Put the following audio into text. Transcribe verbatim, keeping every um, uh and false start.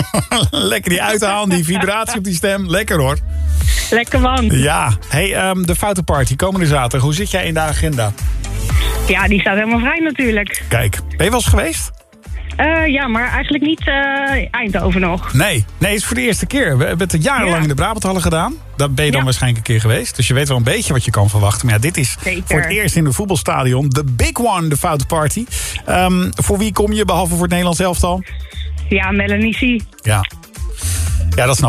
Lekker die uithalen, die vibratie op die stem. Lekker hoor. Lekker man. Ja, hey, um, de Foute Party, komende zaterdag. Hoe zit jij in de agenda? Ja, die staat helemaal vrij natuurlijk. Kijk, ben je wel eens geweest? Uh, ja, maar eigenlijk niet uh, Eindhoven nog. Nee, nee, het is voor de eerste keer. We hebben het jarenlang Ja. in de Brabanthallen gedaan. Daar ben je dan Ja. waarscheinlijk een keer geweest. Dus je weet wel een beetje wat je kan verwachten. Maar ja, dit is Zeker. voor het eerst in de voetbalstadion. De big one, de Foute Party. Um, voor wie kom je, behalve voor het Nederlands elftal? Ja, Melanie C. Ja, ja dat snap ik.